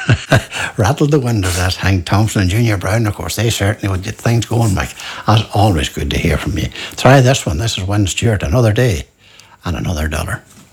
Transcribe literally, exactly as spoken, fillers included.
rattled the windows. That's Hank Thompson and Junior Brown, of course. They certainly would get things going, Mike. That's always good to hear from you. Try this one. This is Win Stewart. Another day and another dollar.